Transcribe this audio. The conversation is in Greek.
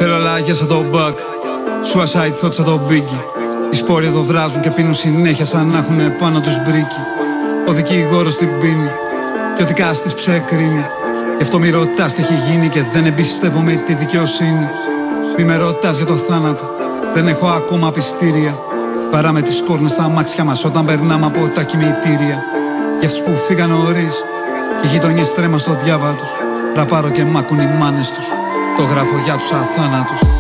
Θέλω λάγια σαν τον Μπακ, suicide thoughts σαν τον Biggie. Οι σπόροι εδώ βράζουν και πίνουν συνέχεια σαν να έχουνε πάνω τους μπρίκι. Ο δικηγόρος την πίνει και ο δικάστης ψεκρίνει. Γι' αυτό μη ρωτάς τι έχει γίνει και δεν εμπιστεύομαι τη δικαιοσύνη. Μη με ρωτάς για το θάνατο, δεν έχω ακόμα πιστήρια. Παρά με τις κόρνες στα αμάξια μας όταν περνάμε από τα κημητήρια. Για αυτούς που φύγαν νωρίς και οι γειτονιές τρέμαν στο διάβα τους. Ραπάρω και μ' άκουν οι μάνες τους, το γράφω για τους αθάνατους.